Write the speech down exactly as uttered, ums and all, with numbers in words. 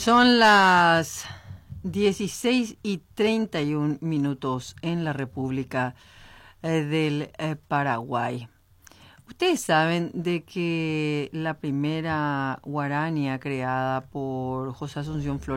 Son las dieciséis y treinta y un minutos en la República eh, del eh, Paraguay. Ustedes saben de que la primera guarania creada por José Asunción Flores